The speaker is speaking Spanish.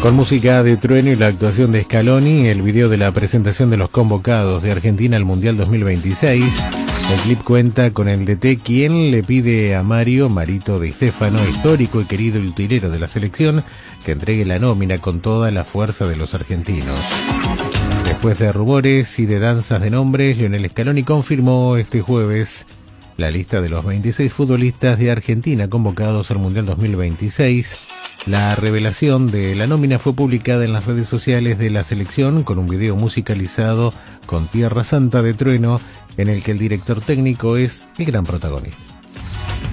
Con música de Trueno y la actuación de Scaloni, el video de la presentación de los convocados de Argentina al Mundial 2026. El clip cuenta con el DT, quien le pide a Marito Di Stefano, histórico y querido utilero de la selección, que entregue la nómina con toda la fuerza de los argentinos. Después de rumores y de danzas de nombres, Lionel Scaloni confirmó este jueves la lista de los 26 futbolistas de Argentina convocados al Mundial 2026. La revelación de la nómina fue publicada en las redes sociales de la selección con un video musicalizado con Tierra Santa de Trueno, en el que el director técnico es el gran protagonista.